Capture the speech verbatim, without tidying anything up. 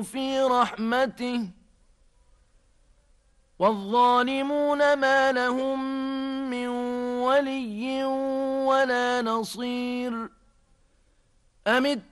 في رحمته والظالمون ما لهم من ولي ولا نصير. أم